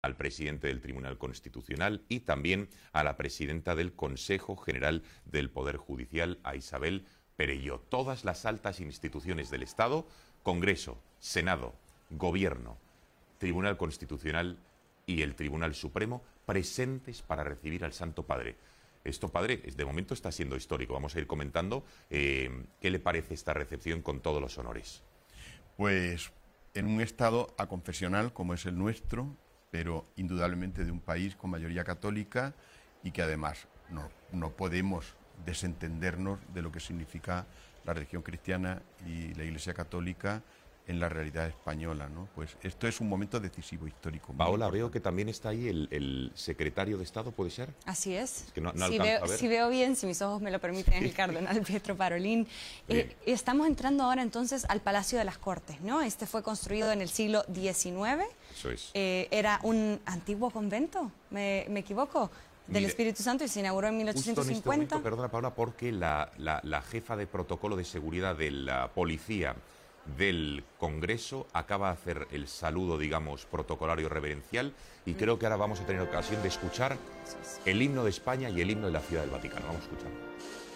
al presidente del Tribunal Constitucional y también a la presidenta del Consejo General del Poder Judicial, a Isabel Perelló. Todas las altas instituciones del Estado, Congreso, Senado, Gobierno, Tribunal Constitucional y el Tribunal Supremo, presentes para recibir al Santo Padre. Esto, padre, de momento está siendo histórico. Vamos a ir comentando qué le parece esta recepción con todos los honores. Pues en un estado aconfesional como es el nuestro, pero indudablemente de un país con mayoría católica y que además no podemos desentendernos de lo que significa la religión cristiana y la Iglesia católica en la realidad española, ¿no? Pues esto es un momento decisivo, histórico. Paola, veo que también está ahí el secretario de Estado, ¿puede ser? Así es. Es que no si veo bien, si mis ojos me lo permiten, el cardenal Pietro Parolin. Estamos entrando ahora entonces al Palacio de las Cortes, ¿no? Este fue construido en el siglo XIX. Eso es. Era un antiguo convento, ¿me equivoco? Del Espíritu Santo, y se inauguró en 1850. Justo en este momento, perdona, Paola, porque la jefa de protocolo de seguridad de la policía del Congreso acaba de hacer el saludo, digamos, protocolario reverencial, y creo que ahora vamos a tener ocasión de escuchar el himno de España y el himno de la Ciudad del Vaticano. Vamos a escuchar.